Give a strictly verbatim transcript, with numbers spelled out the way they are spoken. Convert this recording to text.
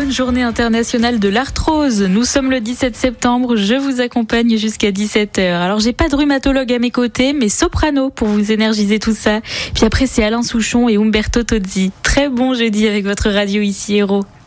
bonne journée internationale de l'arthrose. Nous sommes le dix-sept septembre, je vous accompagne jusqu'à dix-sept heures. Alors j'ai pas de rhumatologue à mes côtés, mais soprano pour vous énergiser tout ça. Puis après c'est Alain Souchon et Umberto Tozzi. Très bon jeudi avec votre radio ici Héros.